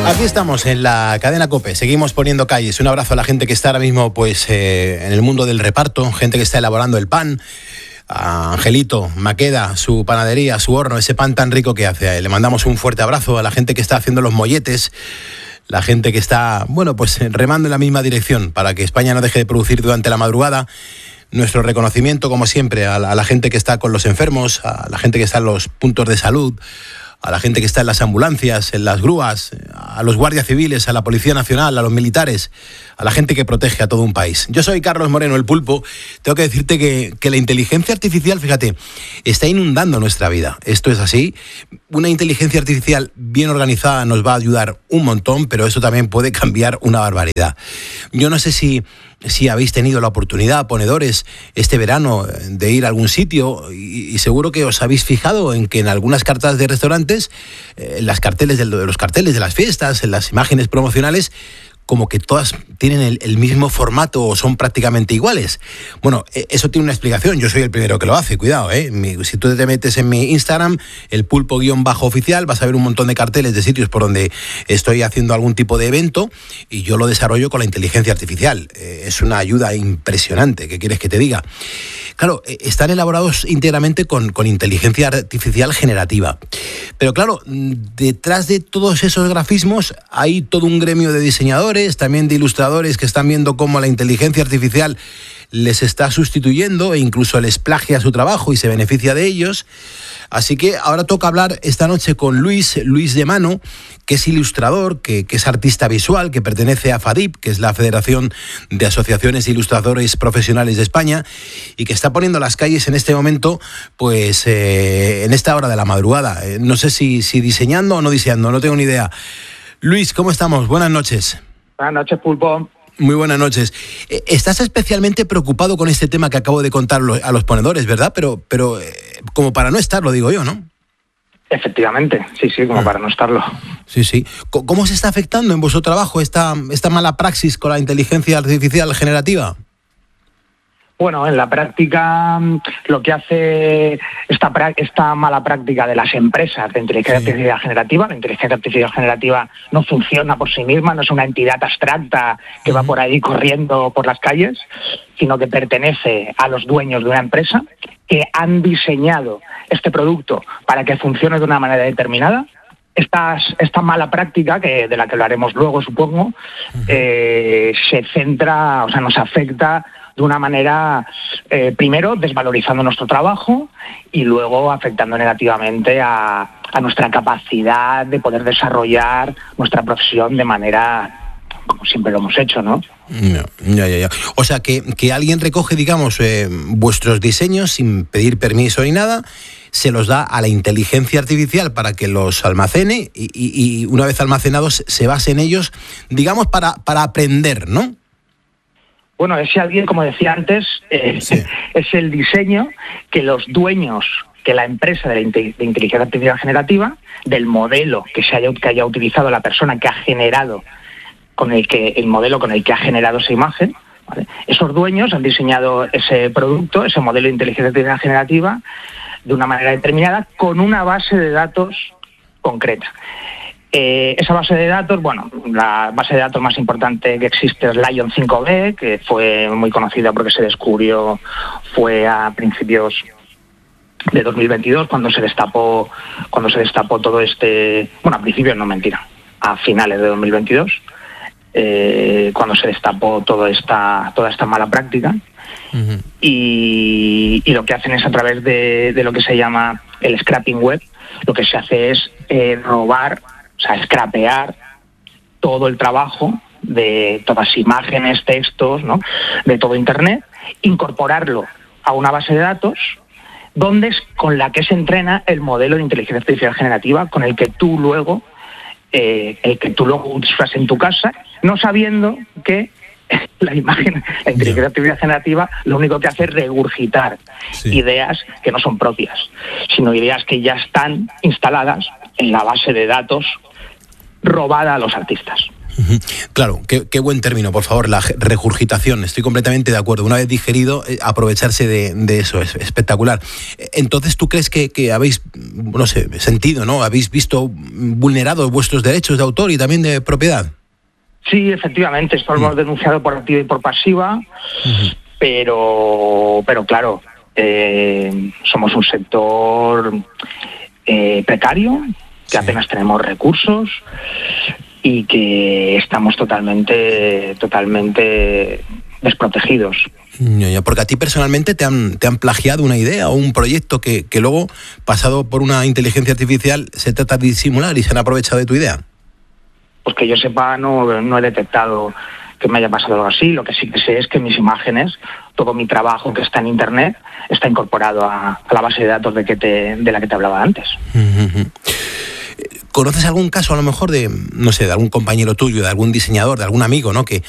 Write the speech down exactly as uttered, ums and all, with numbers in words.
Aquí estamos en la cadena COPE, seguimos poniendo calles. Un abrazo a la gente que está ahora mismo pues eh, en el mundo del reparto, gente que está elaborando el pan, a Angelito, Maqueda, su panadería, su horno, ese pan tan rico que hace. Le mandamos un fuerte abrazo a la gente que está haciendo los molletes, la gente que está, bueno, pues remando en la misma dirección para que España no deje de producir durante la madrugada. Nuestro reconocimiento, como siempre, a la, a la gente que está con los enfermos, a la gente que está en los puntos de salud, a la gente que está en las ambulancias, en las grúas, a los guardias civiles, a la Policía Nacional, a los militares, a la gente que protege a todo un país. Yo soy Carlos Moreno, el Pulpo. Tengo que decirte que, que la inteligencia artificial, fíjate, está inundando nuestra vida. Esto es así. Una inteligencia artificial bien organizada nos va a ayudar un montón, pero eso también puede cambiar una barbaridad. Yo no sé si... si habéis tenido la oportunidad, ponedores, este verano de ir a algún sitio y, y seguro que os habéis fijado en que en algunas cartas de restaurantes, eh, en las carteles de los carteles de las fiestas, en las imágenes promocionales, como que todas tienen el, el mismo formato o son prácticamente iguales. Bueno, eso tiene una explicación. Yo soy el primero que lo hace, cuidado, ¿eh? Mi, si tú te metes en mi Instagram, el pulpo-oficial, vas a ver un montón de carteles de sitios por donde estoy haciendo algún tipo de evento y yo lo desarrollo con la inteligencia artificial. Eh, es una ayuda impresionante, ¿qué quieres que te diga? Claro, están elaborados íntegramente con, con inteligencia artificial generativa. Pero claro, detrás de todos esos grafismos hay todo un gremio de diseñadores, también de ilustradores que están viendo cómo la inteligencia artificial les está sustituyendo e incluso les plagia su trabajo y se beneficia de ellos. Así que ahora toca hablar esta noche con Luis, Luis de Mano, que es ilustrador, que, que es artista visual, que pertenece a FADIP, que es la Federación de Asociaciones de Ilustradores Profesionales de España, y que está poniendo las calles en este momento, pues eh, en esta hora de la madrugada. Eh, no sé si, si diseñando o no diseñando, no tengo ni idea. Luis, ¿cómo estamos? Buenas noches. Buenas noches, Pulpo. Muy buenas noches. Estás especialmente preocupado con este tema que acabo de contar a los ponedores, ¿verdad? Pero, pero como para no estar, lo digo yo, ¿no? Efectivamente, sí, sí, como ah. para no estarlo. Sí, sí. ¿Cómo se está afectando en vuestro trabajo esta, esta mala praxis con la inteligencia artificial generativa? Bueno, en la práctica lo que hace esta, esta mala práctica de las empresas de inteligencia sí. artificial generativa, la inteligencia artificial generativa no funciona por sí misma, no es una entidad abstracta que uh-huh. va por ahí corriendo por las calles, sino que pertenece a los dueños de una empresa que han diseñado este producto para que funcione de una manera determinada. Esta, esta mala práctica, que de la que hablaremos luego, supongo, uh-huh. eh, se centra, o sea, nos afecta de una manera, eh, primero, desvalorizando nuestro trabajo y luego afectando negativamente a, a nuestra capacidad de poder desarrollar nuestra profesión de manera como siempre lo hemos hecho, ¿no? Ya, ya, ya. O sea, que, que alguien recoge, digamos, eh, vuestros diseños sin pedir permiso ni nada, se los da a la inteligencia artificial para que los almacene y, y, y una vez almacenados se base en ellos, digamos, para, para aprender, ¿no? Bueno, ese alguien, como decía antes, eh, sí. es el diseño que los dueños, que la empresa de, la inte- de inteligencia artificial generativa, del modelo que se haya, que haya utilizado la persona que ha generado, con el que el modelo con el que ha generado esa imagen, ¿vale? Esos dueños han diseñado ese producto, ese modelo de inteligencia artificial generativa, de una manera determinada, con una base de datos concreta. Eh, esa base de datos, bueno, la base de datos más importante que existe es Lion cinco B, que fue muy conocida porque se descubrió, fue a principios de dos mil veintidós cuando se destapó, cuando se destapó todo este, bueno, a principios no, mentira, a finales de dos mil veintidós, eh, cuando se destapó toda esta, toda esta mala práctica. Uh-huh. y, y lo que hacen es a través de, de lo que se llama el scrapping web, lo que se hace es eh, robar, o sea, scrapear todo el trabajo de todas las imágenes, textos, ¿no?, de todo Internet, incorporarlo a una base de datos donde es con la que se entrena el modelo de inteligencia artificial generativa con el que tú luego, eh, el que tú luego usas en tu casa, no sabiendo que la imagen, la inteligencia artificial generativa, lo único que hace es regurgitar sí. ideas que no son propias, sino ideas que ya están instaladas en la base de datos robada a los artistas. Claro, qué, qué buen término, por favor, la regurgitación. Estoy completamente de acuerdo. Una vez digerido, eh, aprovecharse de, de eso es espectacular. Entonces, ¿tú crees que, que habéis, no sé, sentido, ¿no? ¿Habéis visto vulnerados vuestros derechos de autor y también de propiedad? Sí, efectivamente, esto lo hemos denunciado por activa y por pasiva, uh-huh. pero, pero claro, eh, somos un sector eh, precario, que sí. apenas tenemos recursos y que estamos totalmente, totalmente desprotegidos. Porque a ti personalmente te han, te han plagiado una idea o un proyecto que, que luego, pasado por una inteligencia artificial, se trata de disimular y se han aprovechado de tu idea. Pues que yo sepa, no, no he detectado que me haya pasado algo así. Lo que sí que sé es que mis imágenes, todo mi trabajo que está en internet, está incorporado a, a la base de datos de, que te, de la que te hablaba antes. Uh-huh. ¿Conoces algún caso a lo mejor de, no sé, de algún compañero tuyo, de algún diseñador, de algún amigo, ¿no? que,